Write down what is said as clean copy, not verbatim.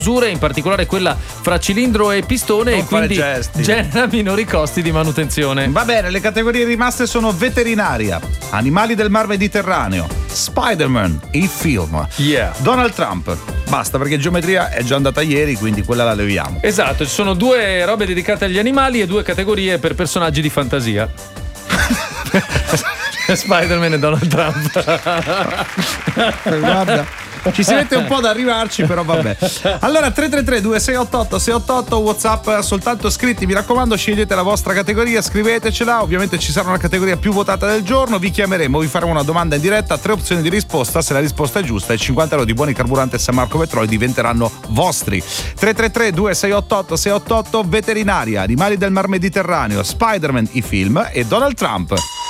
in particolare quella fra cilindro e pistone, e quindi genera minori costi di manutenzione. Va bene, le categorie rimaste sono veterinaria, animali del mar Mediterraneo, Spider-Man, il film, Donald Trump. Basta, perché geometria è già andata ieri, quindi quella la leviamo. Esatto, ci sono 2 robe dedicate agli animali e 2 categorie per personaggi di fantasia. Spider-Man e Donald Trump. Guarda, ci si mette un po' ad arrivarci, però vabbè. Allora 333-2688-688 WhatsApp, soltanto scritti, mi raccomando, scegliete la vostra categoria, scrivetecela. Ovviamente ci sarà una categoria più votata del giorno, vi chiameremo, vi faremo una domanda in diretta, 3 opzioni di risposta. Se la risposta è giusta, i 50 euro di buoni carburante San Marco Petroli diventeranno vostri. 333-2688-688, veterinaria, animali del mar Mediterraneo, Spider-Man, i film e Donald Trump.